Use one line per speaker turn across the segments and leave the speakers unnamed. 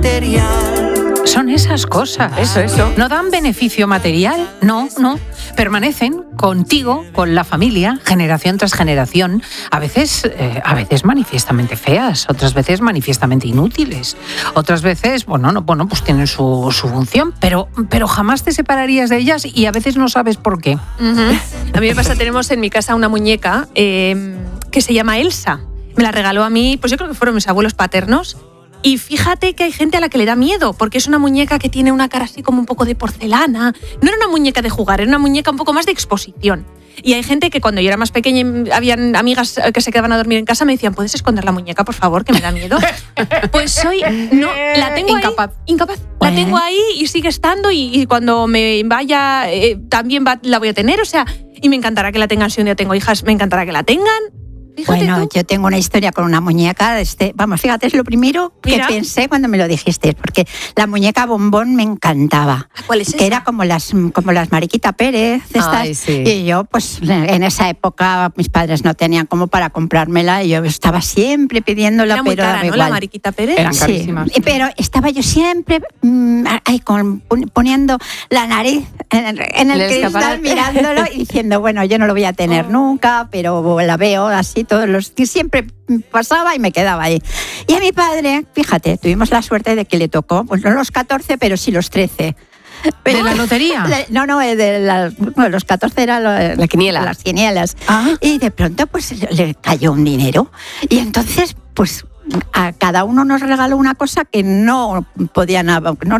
material.
Son esas cosas.
Eso.
¿No dan beneficio material? No. Permanecen contigo, con la familia, generación tras generación. A veces manifiestamente feas, otras veces manifiestamente inútiles. Otras veces, pues tienen su función, pero jamás te separarías de ellas y a veces no sabes por qué.
Uh-huh. A mí me pasa, tenemos en mi casa una muñeca que se llama Elsa. Me la regaló a mí, pues yo creo que fueron mis abuelos paternos. Y fíjate que hay gente a la que le da miedo, porque es una muñeca que tiene una cara así como un poco de porcelana. No era una muñeca de jugar, era una muñeca un poco más de exposición. Y hay gente que cuando yo era más pequeña y habían amigas que se quedaban a dormir en casa me decían, ¿puedes esconder la muñeca, por favor, que me da miedo? Pues la tengo
incapaz.
Incapaz. La tengo ahí y sigue estando y cuando me vaya también la voy a tener, o sea, y me encantará que la tengan. Si un día tengo hijas, me encantará que la tengan. Fíjate
bueno,
tú.
Yo tengo una historia con una muñeca. Fíjate, es lo primero que pensé cuando me lo dijiste, porque la muñeca Bombón me encantaba.
¿Cuál es esa?
Que era como las Mariquita Pérez, estas.
Ay, sí.
Y yo, pues en esa época, mis padres no tenían como para comprármela y yo estaba siempre pidiéndola,
Era muy
pero
cara,
daba
¿no?
igual.
La Mariquita Pérez.
Eran carísimas.
Sí, pero estaba yo siempre poniendo la nariz en el cristal, mirándolo y diciendo, bueno, yo no lo voy a tener nunca, pero la veo así siempre pasaba y me quedaba ahí. Y a mi padre, fíjate, tuvimos la suerte de que le tocó, pues no los 14, pero sí los 13. Pero,
¿De la lotería?
Los 14 era
la quiniela.
Las quinielas. Y de pronto pues le cayó un dinero. Y entonces pues a cada uno nos regaló una cosa que no podían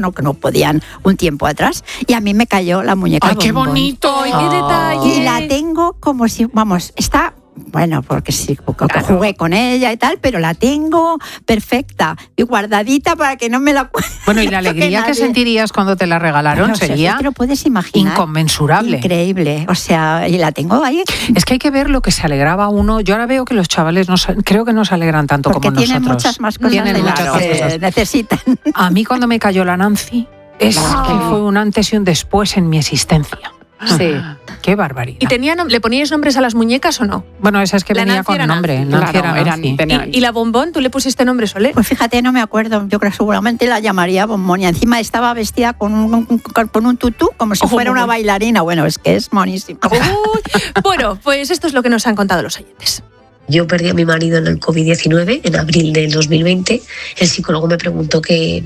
un tiempo atrás, y a mí me cayó la muñeca.
¡Ay, qué
Bombón.
bonito!
¡Ay, qué detalle!
Y la tengo como si, está... Bueno, porque sí, porque jugué con ella y tal, pero la tengo perfecta y guardadita para que no me la...
Bueno, y la alegría que sentirías cuando te la regalaron sería
te lo puedes imaginar,
inconmensurable.
Increíble, o sea, y la tengo ahí.
Es que hay que ver lo que se alegraba uno. Yo ahora veo que los chavales creo que no se alegran tanto
porque
como
tienen
nosotros.
Muchas más cosas de las que necesitan.
A mí cuando me cayó la Nancy, que fue un antes y un después en mi existencia.
Sí.
Qué barbaridad.
¿Y le poníais nombres a las muñecas o no?
Bueno, esa es que
La
venía
Nancy
con
era
nombre.
Nancy.
Nancy era Nancy.
¿Y la Bombón, tú le pusiste nombre, Solé?
Pues fíjate, no me acuerdo. Yo creo que seguramente la llamaría Bombón. Y encima estaba vestida con un tutú, como si fuera una bailarina. Bueno, es que es monísima.
Bueno, pues esto es lo que nos han contado los oyentes.
Yo perdí a mi marido en el COVID-19, en abril del 2020. El psicólogo me preguntó qué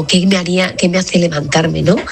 me hace levantarme, ¿no?,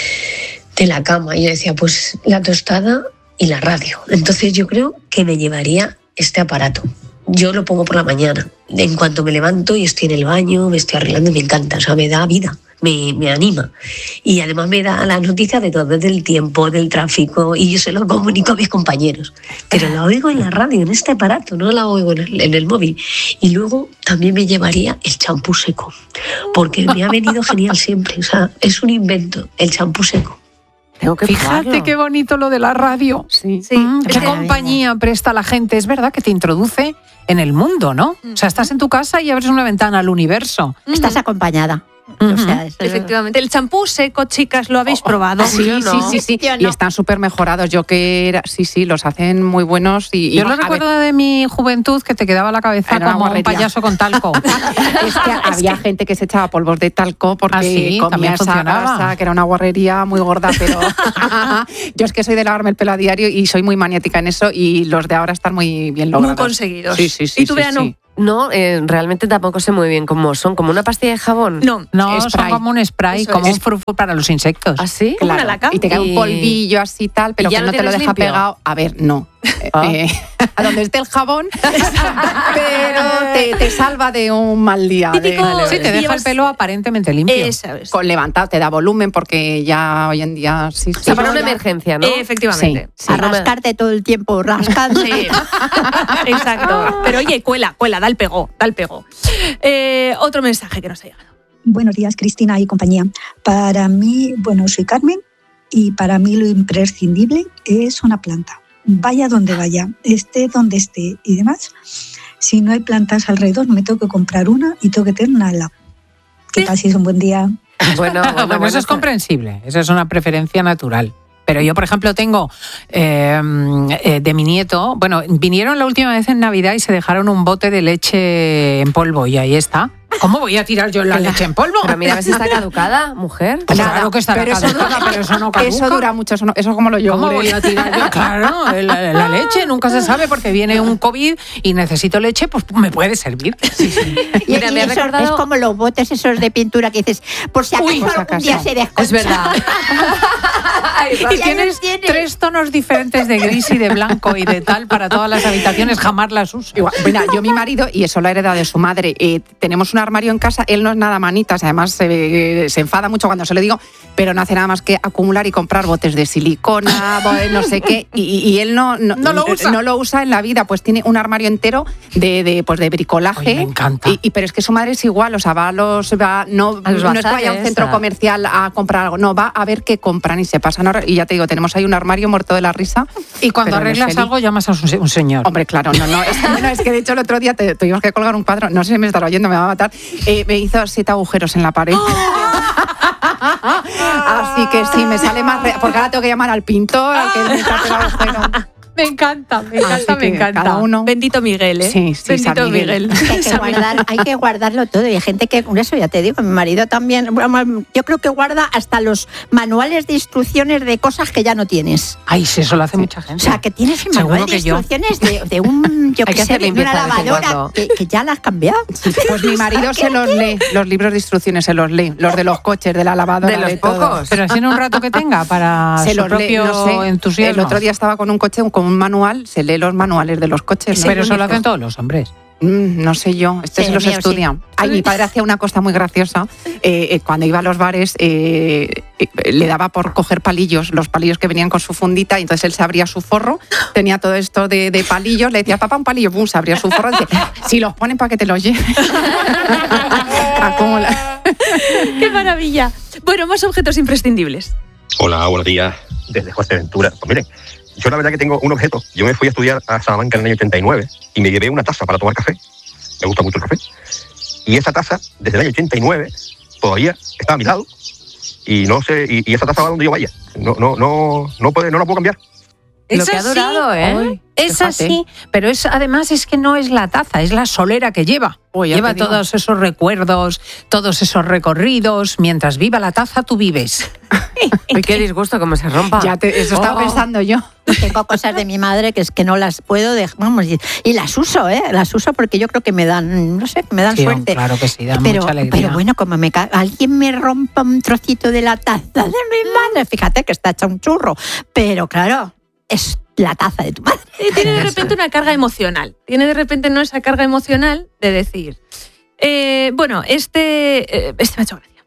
de la cama. Y yo decía, pues la tostada y la radio. Entonces yo creo que me llevaría este aparato. Yo lo pongo por la mañana. En cuanto me levanto y estoy en el baño, me estoy arreglando, me encanta. O sea, me da vida, me anima. Y además me da la noticia de todo, del tiempo, del tráfico, y yo se lo comunico a mis compañeros. Pero la oigo en la radio, en este aparato, no la oigo en el móvil. Y luego también me llevaría el champú seco, porque me ha venido genial siempre. O sea, es un invento, el champú seco.
Fíjate qué bonito lo de la radio.
Sí.
Qué compañía presta la gente. Es verdad que te introduce en el mundo, ¿no? O sea, estás en tu casa y abres una ventana al universo.
Estás acompañada.
O sea, efectivamente. El champú seco, chicas, ¿lo habéis probado?
Sí. Y están súper mejorados. Los hacen muy buenos. Yo
lo recuerdo de mi juventud, que te quedaba la cabeza como un payaso con talco.
Es que había gente que se echaba polvos de talco porque comía esa grasa, que era una guarrería muy gorda, pero yo es que soy de lavarme el pelo a diario y soy muy maniática en eso, y los de ahora están muy bien logrados.
Muy conseguidos.
Sí.
¿Y tú, Bea, no?
No, realmente tampoco sé muy bien cómo son. ¿Como una pastilla de jabón?
No,
son como un spray,
Eso
como
es.
un frufru para los insectos.
¿Ah, sí?
Como una laca.
Y te cae un polvillo así tal, pero
ya
que
lo
no te lo deja
limpio.
pegado. A ver, no. A donde esté el jabón, pero te salva de un mal día.
Sí, te deja el pelo aparentemente limpio.
Eso es.
Con levantado, te da volumen, porque ya hoy en día sí.
O sea, para una emergencia, ¿no?
Efectivamente.
Sí. A rascarte todo el tiempo, rascando.
Sí, exacto. Pero oye, cuela, da el pego. Otro mensaje que nos ha llegado.
Buenos días, Cristina y compañía. Para mí, soy Carmen, y para mí lo imprescindible es una planta. Vaya donde vaya, esté donde esté y demás. Si no hay plantas alrededor, me tengo que comprar una y tengo que tener una al lado. ¿Qué tal si es un buen día?
Bueno, eso es comprensible. Eso es una preferencia natural. Pero yo, por ejemplo, tengo de mi nieto... Bueno, vinieron la última vez en Navidad y se dejaron un bote de leche en polvo y ahí está. ¿Cómo voy a tirar yo la leche en polvo?
Pero mira, a ver si está caducada, mujer.
Claro que está caducada, pero eso no caduca.
Eso dura mucho, eso como lo yo.
¿Cómo voy a tirar yo? Claro, la leche nunca se sabe porque viene un COVID y necesito leche, pues me puede servir. Sí.
Mira, me ha recordado... Es como los botes esos de pintura que dices, por si acaso algún día se desconcha.
Es verdad.
Y tienes 3 tonos diferentes de gris y de blanco y de tal para todas las habitaciones, jamás las uso.
Igual, mira, yo mi marido, y eso lo ha heredado de su madre, tenemos un armario en casa, él no es nada manitas, además se enfada mucho cuando se lo digo, pero no hace nada más que acumular y comprar botes de silicona, no sé qué, y él no lo usa en la vida, pues tiene un armario entero de bricolaje.
Ay, me encanta.
Pero es que su madre es igual, o sea, no es que vaya a un centro comercial a comprar algo, no, va a ver qué compran y se pasan ahora, y ya te digo, tenemos ahí un armario muerto de la risa.
Y cuando arreglas algo llamas a un señor.
Hombre, claro, es que de hecho el otro día tuvimos que colgar un cuadro, no sé si me estará oyendo, me va a matar, me hizo 7 agujeros en la pared. Así que sí, me sale más porque ahora tengo que llamar al pintor, al que me tape el agujero.
Me encanta.
Cada uno.
Bendito Miguel, ¿eh?
Sí,
Bendito Miguel.
Hay que guardarlo todo. Y hay gente que, eso ya te digo, mi marido también, yo creo que guarda hasta los manuales de instrucciones de cosas que ya no tienes.
Ay, sí, eso lo hace mucha gente.
O sea, que tienes un manual de instrucciones de un, yo qué sé, de una lavadora que ya la has cambiado.
Pues mi marido se los lee, los libros de instrucciones se los lee, los de los coches, de la lavadora,
de los pocos.
Pero así en un rato que tenga para su propio entusiasmo.
El otro día estaba con un coche, con un manual, se lee los manuales de los coches.
Pero eso lo hacen todos los hombres.
No sé yo, se los estudia. Sí. Ay, mi padre hacía una cosa muy graciosa. Cuando iba a los bares, le daba por coger palillos, los palillos que venían con su fundita, y entonces él se abría su forro, tenía todo esto de palillos, le decía, papá, un palillo, pum, se abría su forro, y decía, si los ponen para que te los lleves.
¡Qué maravilla! Bueno, más objetos imprescindibles.
Hola, buenos días. Desde José Ventura. Pues miren, yo la verdad que tengo un objeto. Yo me fui a estudiar a Salamanca en el año 89 y me llevé una taza para tomar café. Me gusta mucho el café. Y esa taza, desde el año 89, todavía está a mi lado. Y no sé, y esa taza va donde yo vaya. No la puedo cambiar.
Lo que ha durado, ¿eh?
Es así, pero además es que no es la taza, es la solera que lleva. Lleva todos esos recuerdos, todos esos recorridos. Mientras viva la taza, tú vives.
Uy, qué disgusto, como se rompa.
Eso estaba pensando yo.
Tengo cosas de mi madre que es que no las puedo dejar, vamos, y las uso, las uso porque yo creo que me dan, no sé, me dan suerte.
Claro que sí, dan mucha alegría.
Pero bueno, como alguien me rompa un trocito de la taza de mi madre, fíjate que está hecha un churro, pero claro, es la taza de tu madre.
Y tiene de repente una carga emocional. Tiene de repente esa carga emocional de decir, bueno, este me ha hecho gracia.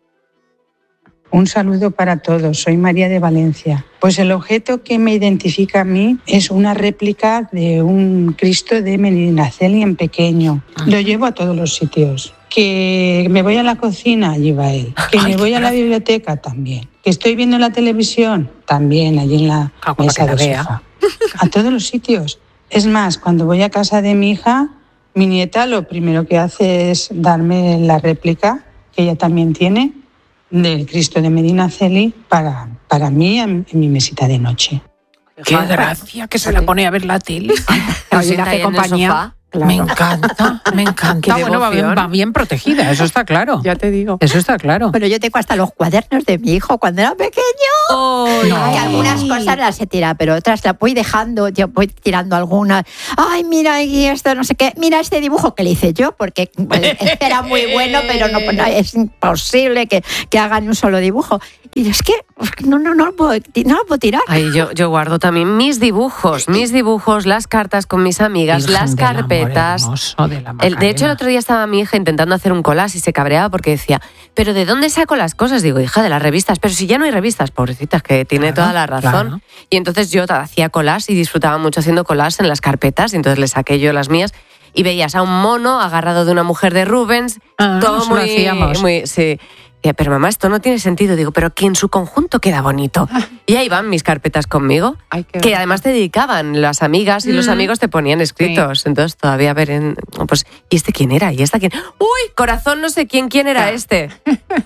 Un saludo para todos, soy María de Valencia. Pues el objeto que me identifica a mí es una réplica de un Cristo de Medinaceli en pequeño. Lo llevo a todos los sitios. Que me voy a la cocina, allí va él. Que me voy a la biblioteca, también. Que estoy viendo la televisión, también, allí en la mesa del sofá. A todos los sitios. Es más, cuando voy a casa de mi hija, mi nieta lo primero que hace es darme la réplica, que ella también tiene, del Cristo de Medinaceli para mí en mi mesita de noche.
Qué gracia que se la pone a ver la tele.
Así la que compañía.
Claro. Me encanta. Bueno, va bien protegida, eso está claro.
Ya te digo.
Eso está claro.
Pero yo tengo hasta los cuadernos de mi hijo cuando era pequeño.
Oh, no.
Que algunas cosas las he tirado, pero otras las voy dejando, yo voy tirando algunas. Ay, mira, y esto, no sé qué. Mira este dibujo que le hice yo, porque este era muy bueno, pero no, es imposible que hagan un solo dibujo. Y es que no lo puedo tirar.
Ay, yo guardo también mis dibujos, las cartas con mis amigas, las carpetas. De hecho, el otro día estaba mi hija intentando hacer un collage y se cabreaba porque decía, ¿pero de dónde saco las cosas? Digo, hija, de las revistas. Pero si ya no hay revistas, pobrecitas, que tiene toda la razón. Claro. Y entonces yo hacía collage y disfrutaba mucho haciendo collage en las carpetas. Y entonces le saqué yo las mías y veías a un mono agarrado de una mujer de Rubens. Todo muy sí. Pero mamá, esto no tiene sentido. Digo, pero que en su conjunto queda bonito. Y ahí van mis carpetas conmigo, que además te dedicaban las amigas y los amigos te ponían escritos. Sí. Entonces todavía pues, ¿y este quién era? ¿Y esta quién? ¡Uy! Corazón, no sé quién era este.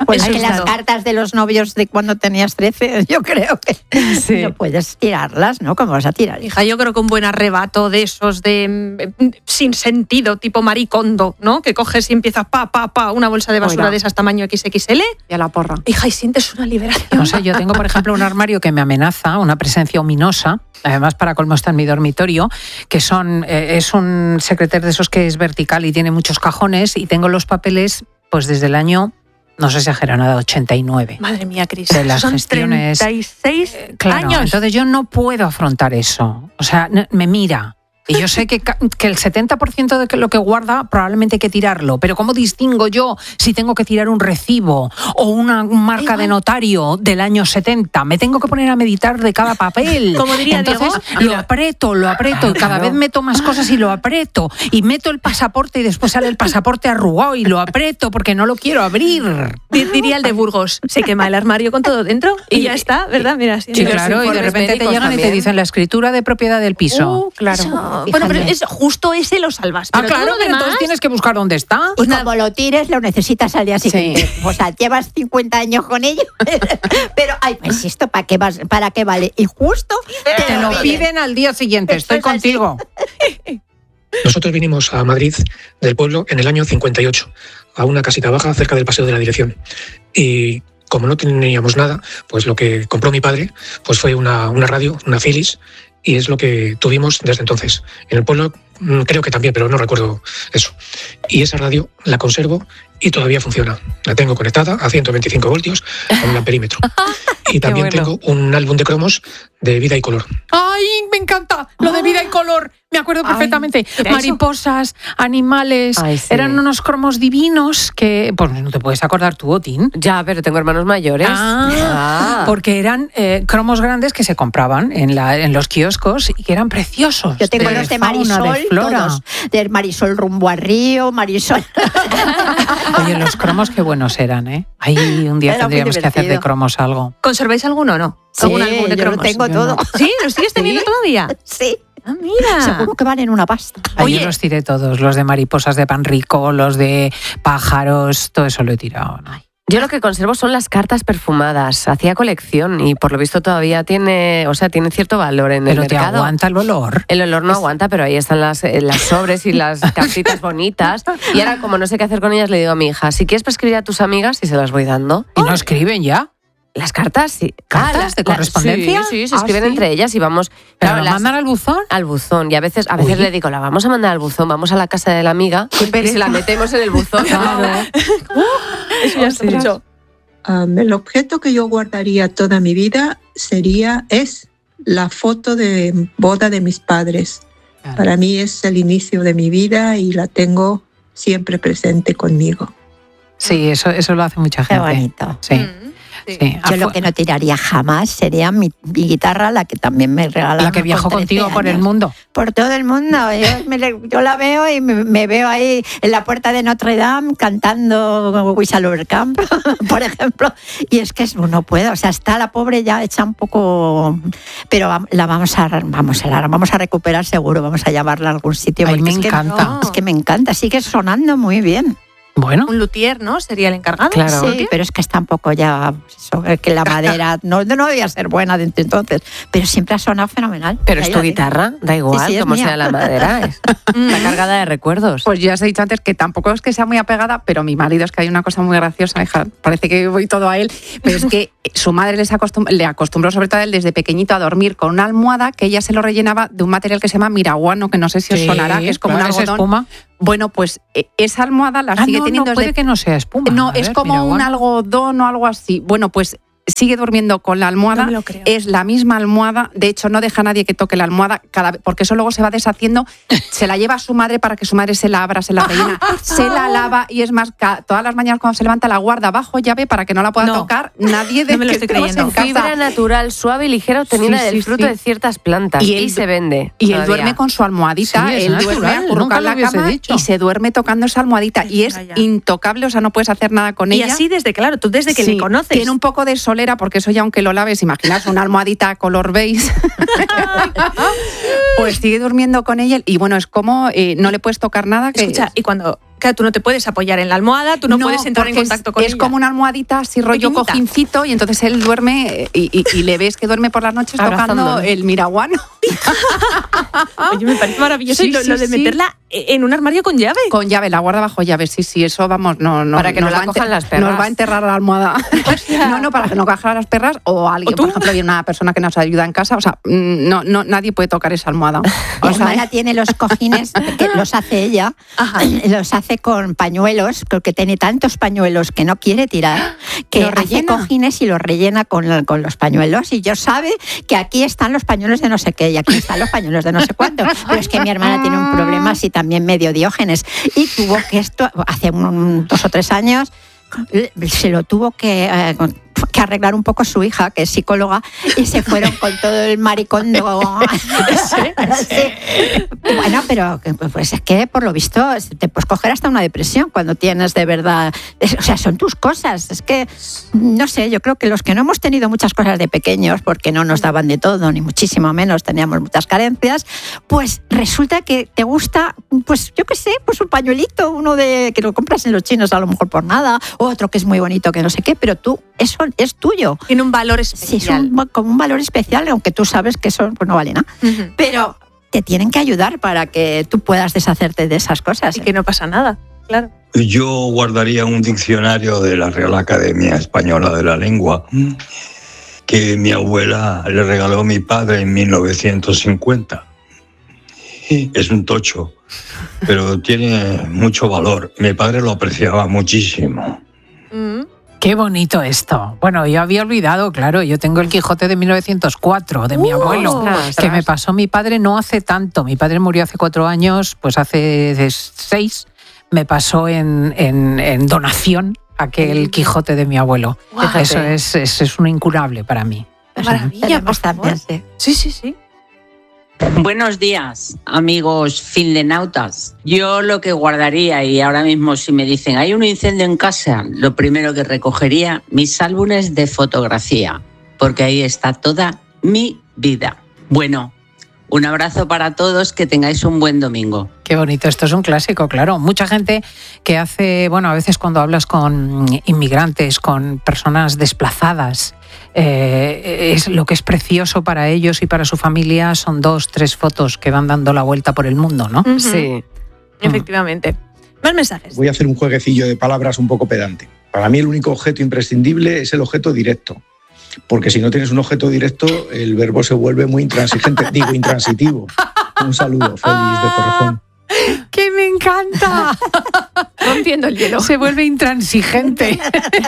Pues es que las cartas de los novios de cuando tenías 13, yo creo que no puedes tirarlas, ¿no? ¿Cómo vas a tirar?
Hija, yo creo que un buen arrebato de esos de sin sentido, tipo Maricondo, ¿no? Que coges y empiezas una bolsa de basura de esas tamaño XXL.
Y a la porra.
Hija, y sientes una liberación.
No sé, yo tengo, por ejemplo, un armario que me amenaza, una presencia ominosa, además para colmo está en mi dormitorio, que es un secreter de esos que es vertical y tiene muchos cajones, y tengo los papeles pues desde el año, no sé si exagero nada, 89.
Madre mía, Cris,
de las
son
gestiones,
36
claro,
años.
Entonces yo no puedo afrontar eso. O sea, me mira. Y yo sé que el 70% de lo que guarda probablemente hay que tirarlo, pero ¿cómo distingo yo si tengo que tirar un recibo o una marca de notario del año 70? Me tengo que poner a meditar de cada papel.
Como diría
Entonces,
Diego,
lo aprieto y cada vez meto más cosas y lo aprieto y meto el pasaporte y después sale el pasaporte arrugado y lo aprieto porque no lo quiero abrir.
Diría el de Burgos, se quema el armario con todo dentro y ya está, ¿verdad? Mira,
sí, claro, y de repente te llegan y te dicen la escritura de propiedad del piso.
Claro.
Bueno, pero es justo ese lo salvas. Pero
claro, pero entonces tienes que buscar dónde está.
Pues como lo tires, lo necesitas al día siguiente. Sí. O sea, llevas 50 años con ello, pero, pues esto, ¿para qué vale? Y justo
te lo piden al día siguiente. Estoy contigo.
Nosotros vinimos a Madrid del pueblo en el año 58, a una casita baja cerca del Paseo de la Dirección. Y como no teníamos nada, pues lo que compró mi padre pues fue una radio, una Philips, y es lo que tuvimos desde entonces. En el pueblo creo que también, pero no recuerdo eso. Y esa radio la conservo y todavía funciona. La tengo conectada a 125 voltios con un amperímetro. Y también tengo un álbum de cromos de Vida y Color.
¡Ay, me encanta! Lo de Vida y Color. Me acuerdo perfectamente. Mariposas, animales.
Ay, sí.
Eran unos cromos divinos que... Pues no te puedes acordar tú, Otín.
Ya, pero tengo hermanos mayores.
Porque eran cromos grandes que se compraban en los kioscos y que eran preciosos.
Yo tengo los de Marisol, todos. De Marisol rumbo a Río, Marisol...
Oye, los cromos qué buenos eran, ¿eh? Ahí un día tendríamos que hacer de cromos algo.
¿Conserváis alguno o no?
Sí, yo lo tengo todo.
¿Sí? ¿Los sigues teniendo todavía?
Sí.
Ah, mira.
Seguro que valen una pasta.
Oye, yo los tiré todos, los de mariposas de pan rico, los de pájaros, todo eso lo he tirado, ¿no?
Yo lo que conservo son las cartas perfumadas. Hacía colección y por lo visto todavía tiene cierto valor en el mercado.
Pero te aguanta el olor.
El olor no aguanta, pero ahí están las sobres y las cartitas bonitas. Y ahora, como no sé qué hacer con ellas, le digo a mi hija, si quieres escribir a tus amigas y se las voy dando.
¿Y no escriben ya?
Las cartas, sí.
¿Cartas de correspondencia?
Sí, se escriben entre ellas y vamos...
¿Pero las mandan al buzón?
Al buzón. Y a veces le digo, la vamos a mandar al buzón, vamos a la casa de la amiga y se la metemos en el buzón.
Claro.
Eso ya se hecho.
El objeto que yo guardaría toda mi vida es la foto de boda de mis padres. Claro. Para mí es el inicio de mi vida y la tengo siempre presente conmigo.
Sí, eso lo hace mucha gente.
Qué bonito.
Sí. Sí.
Yo lo que no tiraría jamás sería mi guitarra, la que también me regalaron.
La que viajó contigo
años.
Por el mundo.
Por todo el mundo. Yo la veo y me veo ahí en la puerta de Notre Dame cantando Wish Camp, por ejemplo. Y es que no puedo. O sea, está la pobre ya hecha un poco... Pero la vamos a recuperar seguro. Vamos a llevarla a algún sitio.
Ay, me encanta.
Es que me encanta. Sigue sonando muy bien.
Bueno.
Un luthier, ¿no? Sería el encargado.
Claro.
Sí, pero es que está un poco ya... que la madera no debía ser buena desde entonces, pero siempre ha sonado fenomenal.
Pero es tu guitarra, da igual, como sea la madera. Está cargada de recuerdos.
Pues ya os he dicho antes que tampoco es que sea muy apegada, pero mi marido, es que hay una cosa muy graciosa, hija, parece que voy todo a él, pero es que su madre le acostumbró sobre todo a él desde pequeñito a dormir con una almohada que ella se lo rellenaba de un material que se llama miraguano, que no sé si os sonará, que es como un algodón.
Espuma.
Bueno, pues esa almohada la sigue teniendo...
No, puede que no sea espuma.
No, es como un algodón o algo así. Bueno, pues sigue durmiendo con la almohada.
No me lo creo.
Es la misma almohada. De hecho, no deja a nadie que toque la almohada, porque eso luego se va deshaciendo. Se la lleva a su madre para que su madre se la abra, se la rellena, se la lava y es más, todas las mañanas cuando se levanta la guarda bajo llave para que no la pueda tocar nadie de
no me lo estoy creyendo.
Fibra natural, suave y ligera, obtenida del fruto de ciertas plantas y se vende.
Y él duerme con su almohadita, él duerme acurrucado en la cama y se duerme tocando esa almohadita y es intocable, o sea, no puedes hacer nada con ella.
Y así desde que le conoces.
Tiene un poco de solera porque eso ya aunque lo laves, imaginas una almohadita color beige. Pues sigue durmiendo con ella y bueno, es como no le puedes tocar nada.
Escucha, y cuando Claro, tú no te puedes apoyar en la almohada, tú no puedes entrar en contacto con ella.
Es como una almohadita así rollo
pequeñita.
cojincito, y entonces él duerme y le ves que duerme por las noches tocando el miraguano.
Oye, me parece maravilloso. Sí, lo de meterla en un armario con llave.
Con llave, la guarda bajo llave, sí, eso vamos, no.
Para que no la cojan las perras.
Nos va a enterrar la almohada. No, para que no cojan las perras o alguien, por ejemplo, hay una persona que nos ayuda en casa, o sea, no nadie puede tocar esa almohada.
Mi hermana tiene los cojines, que los hace ella, los hace con pañuelos, porque tiene tantos pañuelos que no quiere tirar, que hace cojines y los rellena con los pañuelos, y yo sabe que aquí están los pañuelos de no sé qué y aquí están los pañuelos de no sé cuánto. Pero es que mi hermana tiene un problema así también medio Diógenes, y tuvo que esto hace 2 o 3 años se lo tuvo que arreglar un poco su hija, que es psicóloga, y se fueron con todo el maricondo. Sí. Bueno, pero pues es que por lo visto te puedes coger hasta una depresión cuando tienes de verdad, o sea, son tus cosas. Es que, no sé, yo creo que los que no hemos tenido muchas cosas de pequeños, porque no nos daban de todo, ni muchísimo menos, teníamos muchas carencias, pues resulta que te gusta, pues yo qué sé, pues un pañuelito, uno de que lo compras en los chinos a lo mejor por nada, otro que es muy bonito, que no sé qué, pero tú, eso es tuyo.
Tiene un valor especial.
Sí, es como un valor especial, aunque tú sabes que eso pues no vale nada. Uh-huh. Pero te tienen que ayudar para que tú puedas deshacerte de esas cosas.
Y que no pasa nada, claro.
Yo guardaría un diccionario de la Real Academia Española de la Lengua que mi abuela le regaló a mi padre en 1950. Es un tocho, pero tiene mucho valor. Mi padre lo apreciaba muchísimo.
Qué bonito esto. Bueno, yo había olvidado, claro, yo tengo el Quijote de 1904, de mi abuelo, que me pasó mi padre no hace tanto. Mi padre murió hace 4 años, pues hace 6 me pasó en donación aquel Quijote de mi abuelo. Wow. Eso es un incurable para mí.
Maravilla, por favor. Sí.
Buenos días, amigos finlenautas. Yo lo que guardaría, y ahora mismo si me dicen hay un incendio en casa, lo primero que recogería, mis álbumes de fotografía, porque ahí está toda mi vida. Bueno, un abrazo para todos, que tengáis un buen domingo.
Qué bonito, esto es un clásico, claro. Mucha gente que hace, bueno, a veces cuando hablas con inmigrantes, con personas desplazadas, es lo que es precioso para ellos y para su familia son 2, 3 fotos que van dando la vuelta por el mundo, ¿no?
Uh-huh. Sí, efectivamente. Más mensajes.
Voy a hacer un jueguecillo de palabras un poco pedante. Para mí el único objeto imprescindible es el objeto directo. Porque si no tienes un objeto directo, el verbo se vuelve muy intransitivo. Un saludo, Félix de Torrejón.
¡Que me encanta!
Rompiendo el hielo.
Se vuelve intransigente.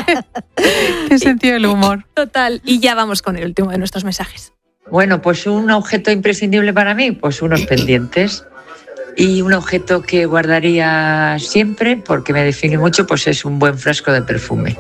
Qué sentido del humor.
Total. Y ya vamos con el último de nuestros mensajes.
Bueno, pues un objeto imprescindible para mí, pues unos pendientes. Y un objeto que guardaría siempre, porque me define mucho, pues es un buen frasco de perfume.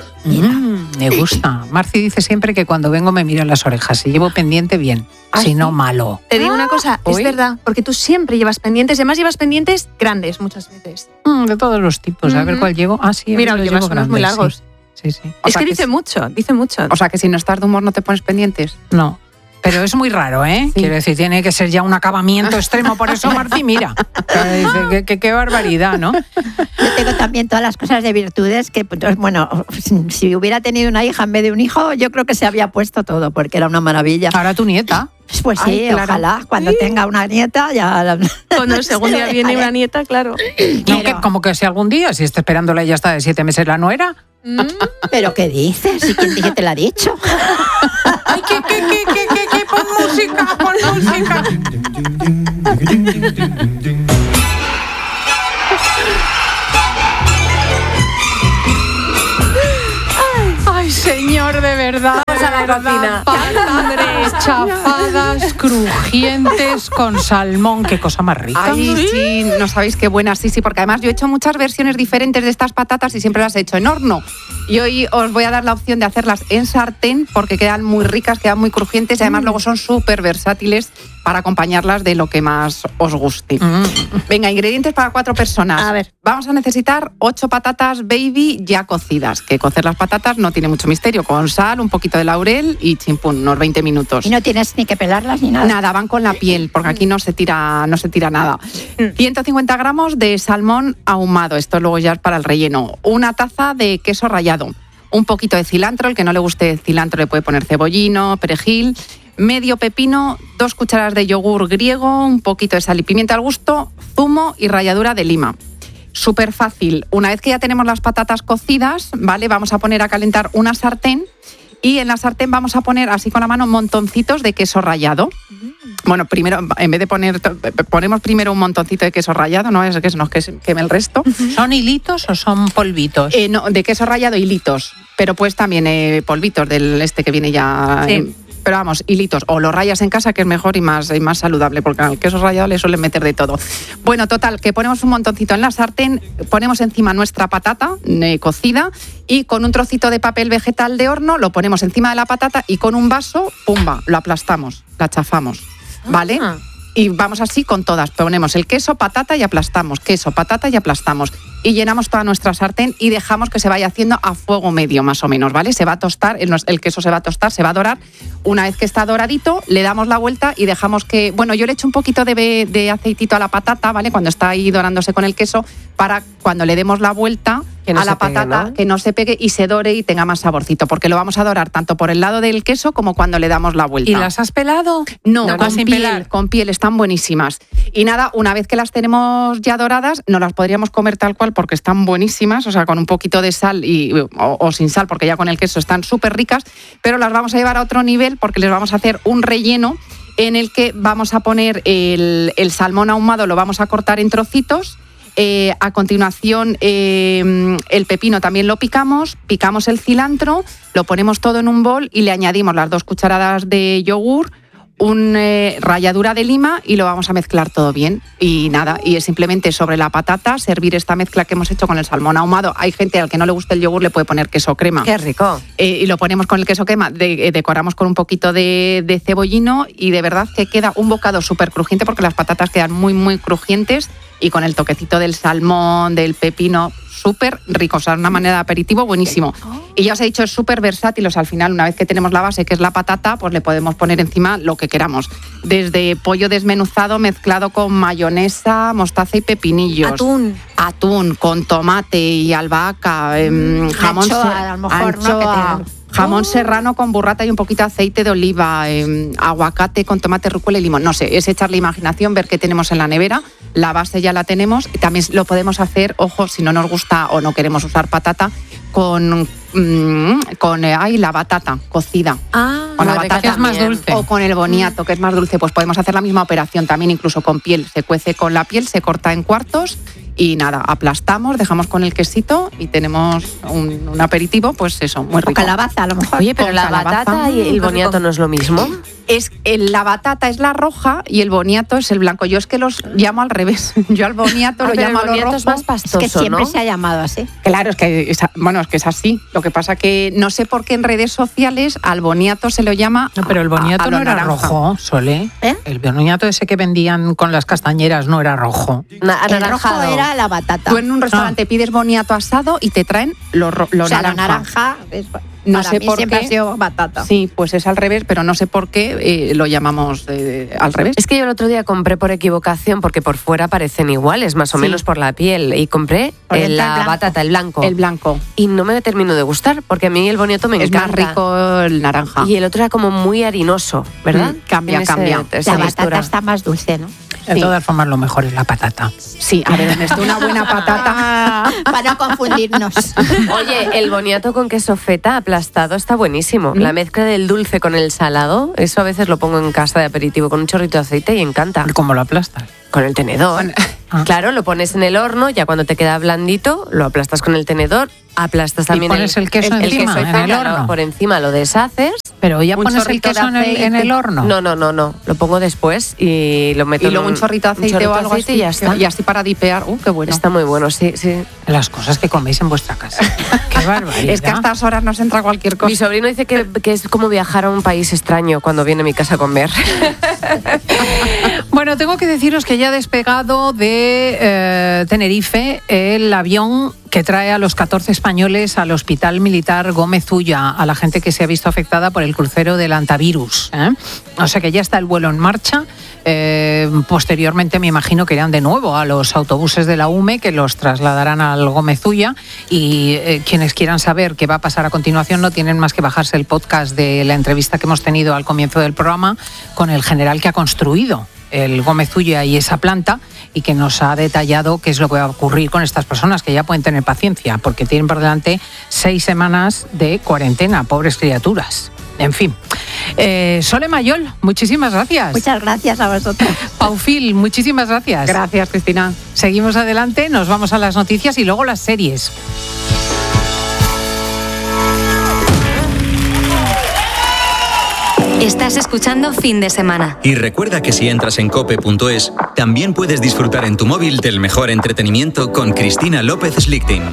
Me gusta. Marci dice siempre que cuando vengo me miran las orejas. Si llevo pendiente, bien. Si no, malo.
Te digo una cosa, es verdad, porque tú siempre llevas pendientes, además llevas pendientes grandes muchas veces.
De todos los tipos, a ver cuál llevo. Ah, sí,
mira, llevas unos muy largos.
Sí.
Es que dice mucho.
O sea, que si no estás de humor no te pones pendientes.
No. Pero es muy raro, ¿eh? Sí. Quiero decir, tiene que ser ya un acabamiento extremo. Por eso, Martí, mira. Qué barbaridad, ¿no?
Yo tengo también todas las cosas de virtudes que, pues, bueno, si hubiera tenido una hija en vez de un hijo, yo creo que se había puesto todo, porque era una maravilla.
Ahora tu nieta.
Pues sí, claro. Ojalá, cuando tenga una nieta ya...
Cuando el segundo día viene una nieta, claro.
No, que, como que si algún día, si está esperándola y ya está de 7 meses la nuera.
¿Pero qué dices? ¿Y quién te lo ha dicho?
¡Ay, qué! ¡Pon música! ¡Ay, señor, de verdad!
Vamos a la cocina.
Patatas chafadas, crujientes, con salmón. ¡Qué cosa más rica!
Ay, sí, no sabéis qué buenas. Sí, porque además yo he hecho muchas versiones diferentes de estas patatas y siempre las he hecho en horno. Y hoy os voy a dar la opción de hacerlas en sartén porque quedan muy ricas, quedan muy crujientes y además luego son súper versátiles para acompañarlas de lo que más os guste. Venga, ingredientes para 4 personas.
A ver.
Vamos a necesitar 8 patatas baby ya cocidas, que cocer las patatas no tiene mucho misterio, con sal, un poquito de laurel y chimpún, unos 20 minutos.
Y no tienes ni que pelarlas ni nada.
Nada, van con la piel, porque aquí no se tira nada. 150 gramos de salmón ahumado, esto luego ya es para el relleno. Una taza de queso rallado, un poquito de cilantro, el que no le guste cilantro le puede poner cebollino, perejil, medio pepino, 2 cucharadas de yogur griego, un poquito de sal y pimienta al gusto, zumo y ralladura de lima. Súper fácil. Una vez que ya tenemos las patatas cocidas, ¿vale? Vamos a poner a calentar una sartén y en la sartén vamos a poner así con la mano montoncitos de queso rallado. Bueno, primero, en vez de ponemos primero un montoncito de queso rallado, no es que se nos queme el resto.
¿Son hilitos o son polvitos?
No, de queso rallado hilitos, pero pues también polvitos del que viene ya...
Sí.
Pero vamos, hilitos, o lo rayas en casa, que es mejor y más saludable, porque al queso rallado le suelen meter de todo. Bueno, total, que ponemos un montoncito en la sartén, ponemos encima nuestra patata cocida y con un trocito de papel vegetal de horno lo ponemos encima de la patata y con un vaso, pumba, lo aplastamos, la chafamos, ¿vale? Y vamos así con todas, ponemos el queso, patata y aplastamos, queso, patata y aplastamos. Y llenamos toda nuestra sartén y dejamos que se vaya haciendo a fuego medio más o menos, ¿vale? Se va a tostar, el queso se va a tostar, se va a dorar. Una vez que está doradito, le damos la vuelta y dejamos que... Bueno, yo le echo un poquito de aceitito a la patata, ¿vale? Cuando está ahí dorándose con el queso, para cuando le demos la vuelta a la patata, ¿no? Que no se pegue y se dore y tenga más saborcito, porque lo vamos a dorar tanto por el lado del queso como cuando le damos la vuelta.
¿Y las has pelado?
No, con piel, están buenísimas. Y nada, una vez que las tenemos ya doradas, no las podríamos comer tal cual porque están buenísimas, o sea, con un poquito de sal o sin sal, porque ya con el queso están súper ricas, pero las vamos a llevar a otro nivel porque les vamos a hacer un relleno en el que vamos a poner el salmón ahumado, lo vamos a cortar en trocitos. A continuación el pepino también lo picamos el cilantro, lo ponemos todo en un bol y le añadimos las 2 cucharadas de yogur, ralladura de lima y lo vamos a mezclar todo bien. Y nada, y es simplemente sobre la patata servir esta mezcla que hemos hecho con el salmón ahumado. Hay gente al que no le gusta el yogur, le puede poner queso crema.
¡Qué rico!
Y lo ponemos con el queso crema, decoramos con un poquito de cebollino y de verdad que queda un bocado súper crujiente porque las patatas quedan muy, muy crujientes y con el toquecito del salmón, del pepino, súper rico, o sea, una manera de aperitivo buenísimo. Y ya os he dicho, es súper versátil, o sea, al final, una vez que tenemos la base, que es la patata, pues le podemos poner encima lo que queramos. Desde pollo desmenuzado mezclado con mayonesa, mostaza y pepinillos. Atún con tomate y albahaca, jamón jamón serrano con burrata y un poquito de aceite de oliva, aguacate con tomate, rúcula y limón. No sé, es echar la imaginación, ver qué tenemos en la nevera. La base ya la tenemos y también lo podemos hacer, ojo, si no nos gusta o no queremos usar patata, con la batata cocida.
Con la batata, que es más dulce.
O con el boniato, que es más dulce. Pues podemos hacer la misma operación también, incluso con piel. Se cuece con la piel, se corta en cuartos y nada, aplastamos, dejamos con el quesito y tenemos un aperitivo, pues eso, muy rico.
O calabaza, a lo mejor.
Oye, pero la batata y el boniato no es lo mismo.
La batata es la roja y el boniato es el blanco. Yo es que los llamo al revés. Yo al boniato lo llamo a lo rojo.
Es más pastoso,
es que siempre
¿no?
se ha llamado así.
Claro, es que es así. Lo que pasa que no sé por qué en redes sociales al boniato se lo llama.
No, pero el boniato no era
naranja.
Rojo, Sole. El boniato ese que vendían con las castañeras no era rojo.
El rojo era la batata.
Tú en un restaurante pides boniato asado y te traen lo naranja.
La naranja
no
para
sé
mí
por
siempre
qué.
ha sido batata.
Sí, pues es al revés, pero no sé por qué lo llamamos al revés.
Es que yo el otro día compré por equivocación, porque por fuera parecen iguales, más o menos por la piel, y compré la batata, el blanco.
El blanco.
Y no me terminó de gustar, porque a mí el boniato me encanta.
Es más rico el naranja.
Y el otro era como muy harinoso, ¿verdad?
Cambia.
La batata está más dulce, ¿no?
De todas formas, lo mejor es la patata.
Sí, a ver, Ernesto, una buena patata.
Para no confundirnos.
Oye, el boniato con queso feta aplastado está buenísimo. La mezcla del dulce con el salado, eso a veces lo pongo en casa de aperitivo con un chorrito de aceite y encanta.
¿Cómo lo aplastas?
Con el tenedor. Claro, lo pones en el horno, ya cuando te queda blandito, lo aplastas con el tenedor, aplastas también
¿Y pones el queso encima, en el horno?
Por encima lo deshaces
Pero ya pones el queso en el horno.
No. Lo pongo después y lo meto
y luego un chorrito de aceite o algo así
y ya está.
Y así para dipear. Qué bueno.
Está muy bueno, sí.
Las cosas que coméis en vuestra casa. Qué barbaridad.
Es que a estas horas nos entra cualquier cosa.
Mi sobrino dice que es como viajar a un país extraño cuando viene a mi casa a comer.
Bueno, tengo que deciros que ya ha despegado de Tenerife el avión que trae a los 14 españoles al Hospital Militar Gómez Ulla, a la gente que se ha visto afectada por el crucero del Antivirus. O sea que ya está el vuelo en marcha. Posteriormente me imagino que irán de nuevo a los autobuses de la UME que los trasladarán al Gómez Ulla y quienes quieran saber qué va a pasar a continuación no tienen más que bajarse el podcast de la entrevista que hemos tenido al comienzo del programa con el general que ha construido el Gómez Ulla y esa planta y que nos ha detallado qué es lo que va a ocurrir con estas personas, que ya pueden tener paciencia porque tienen por delante 6 semanas de cuarentena, pobres criaturas. En fin. Sole Mayol, muchísimas gracias.
Muchas gracias a vosotros.
Paufil, muchísimas gracias.
Gracias, Cristina.
Seguimos adelante, nos vamos a las noticias y luego las series.
Estás escuchando Fin de Semana.
Y recuerda que si entras en cope.es, también puedes disfrutar en tu móvil del mejor entretenimiento con Cristina López Slichting.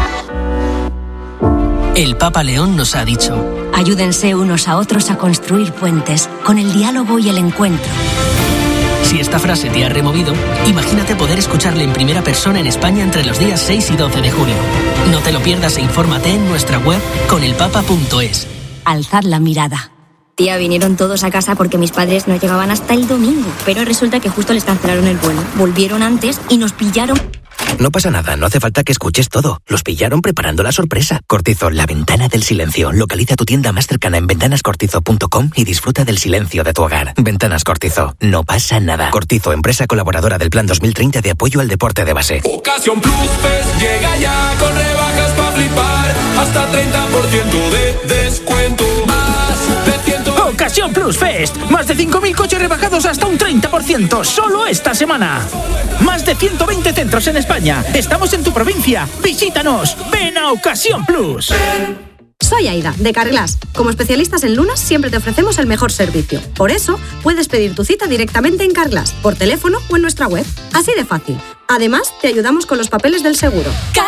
El Papa León nos ha dicho:
ayúdense unos a otros a construir puentes con el diálogo y el encuentro.
Si esta frase te ha removido, imagínate poder escucharle en primera persona en España entre los días 6 y 12 de junio. No te lo pierdas e infórmate en nuestra web conelpapa.es.
Alzad la mirada.
Tía, vinieron todos a casa porque mis padres no llegaban hasta el domingo, pero resulta que justo les cancelaron el vuelo. Volvieron antes y nos pillaron.
No pasa nada, no hace falta que escuches todo. Los pillaron preparando la sorpresa. Cortizo, la ventana del silencio. Localiza tu tienda más cercana en ventanascortizo.com y disfruta del silencio de tu hogar. Ventanas Cortizo, no pasa nada. Cortizo, empresa colaboradora del Plan 2030 de apoyo al deporte de base.
Ocasión Plus Fest llega ya con rebajas para flipar. Hasta 30% de descuento.
Ocasión Plus Fest. Más de 5.000 coches rebajados hasta un 30%. Solo esta semana. Más de 120 centros en España. Estamos en tu provincia. Visítanos. Ven a Ocasión Plus.
Soy Aida, de Carglass. Como especialistas en lunas, siempre te ofrecemos el mejor servicio. Por eso, puedes pedir tu cita directamente en Carglass, por teléfono o en nuestra web. Así de fácil. Además, te ayudamos con los papeles del seguro.